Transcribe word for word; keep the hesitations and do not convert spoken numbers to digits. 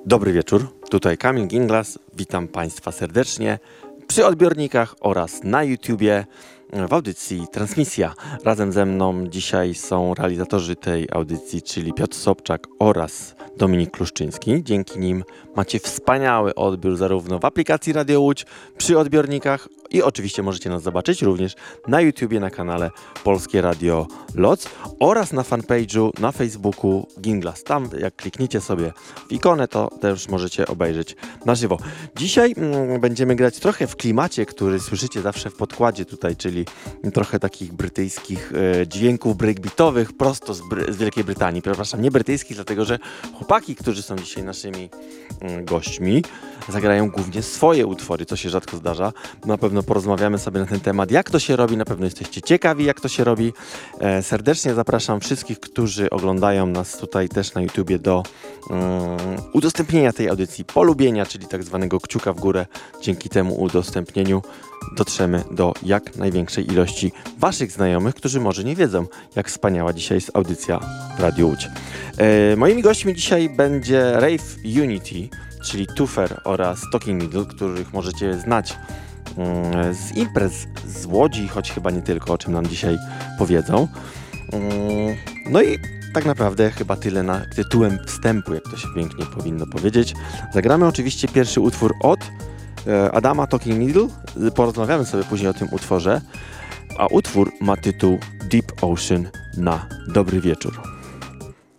Dobry wieczór, tutaj Kamil Ginglas, witam Państwa serdecznie przy odbiornikach oraz na YouTubie w audycji Transmisja. Razem ze mną dzisiaj są realizatorzy tej audycji, czyli Piotr Sobczak oraz Dominik Kluszczyński. Dzięki nim macie wspaniały odbiór zarówno w aplikacji Radio Łódź, przy odbiornikach i oczywiście możecie nas zobaczyć również na YouTubie, na kanale Polskie Radio Loc oraz na fanpage'u na Facebooku Ginglas. Tam jak klikniecie sobie w ikonę, to też możecie obejrzeć na żywo. Dzisiaj mm, będziemy grać trochę w klimacie, który słyszycie zawsze w podkładzie tutaj, czyli trochę takich brytyjskich e, dźwięków breakbeatowych prosto z, Bry- z Wielkiej Brytanii. Przepraszam, nie brytyjskich, dlatego że chłopaki, którzy są dzisiaj naszymi mm, gośćmi, zagrają głównie swoje utwory, co się rzadko zdarza. Na pewno porozmawiamy sobie na ten temat, jak to się robi, na pewno jesteście ciekawi, jak to się robi. E, serdecznie zapraszam wszystkich, którzy oglądają nas tutaj też na YouTubie do um, udostępnienia tej audycji, polubienia, czyli tak zwanego kciuka w górę. Dzięki temu udostępnieniu dotrzemy do jak największej ilości waszych znajomych, którzy może nie wiedzą, jak wspaniała dzisiaj jest audycja w Radiu Łódź. E, moimi gośćmi dzisiaj będzie Rave Unity, czyli Tufer oraz Talking Needle, których możecie znać um, z imprez z Łodzi, choć chyba nie tylko, o czym nam dzisiaj powiedzą. Um, no i tak naprawdę chyba tyle na tytułem wstępu, jak to się pięknie powinno powiedzieć. Zagramy oczywiście pierwszy utwór od e, Adama Talking Needle. Porozmawiamy sobie później o tym utworze, a utwór ma tytuł Deep Ocean na dobry wieczór.